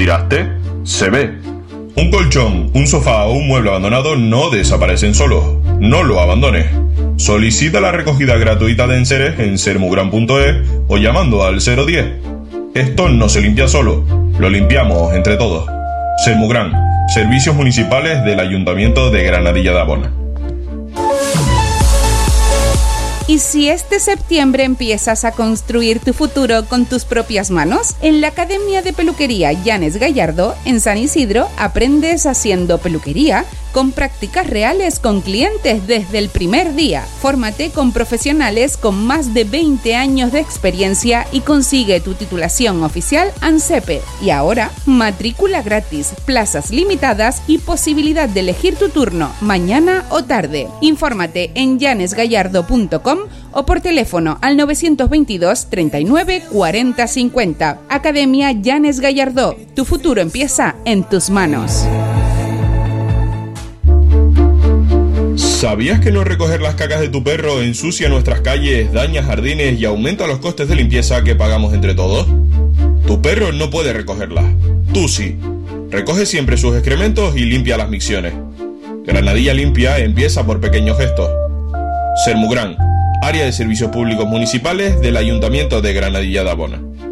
¿Tiraste? Se ve. Un colchón, un sofá o un mueble abandonado no desaparecen solos. No lo abandones. Solicita la recogida gratuita de enseres en sermugran.es o llamando al 010. Esto no se limpia solo, lo limpiamos entre todos. Sermugran, Servicios Municipales del Ayuntamiento de Granadilla de Abona. ¿Y si este septiembre empiezas a construir tu futuro con tus propias manos? En la Academia de Peluquería Llanes Gallardo, en San Isidro, aprendes haciendo peluquería con prácticas reales con clientes desde el primer día. Fórmate con profesionales con más de 20 años de experiencia y consigue tu titulación oficial ANSEPE. Y ahora, matrícula gratis, plazas limitadas y posibilidad de elegir tu turno, mañana o tarde. Infórmate en llanesgallardo.com o por teléfono al 922 39 40 50. Academia Llanes Gallardo. Tu futuro empieza en tus manos. ¿Sabías que no recoger las cacas de tu perro ensucia nuestras calles, daña jardines y aumenta los costes de limpieza que pagamos entre todos? Tu perro no puede recogerlas. Tú sí. Recoge siempre sus excrementos y limpia las micciones. Granadilla Limpia empieza por pequeños gestos. Sermugran, Área de Servicios Públicos Municipales del Ayuntamiento de Granadilla de Abona.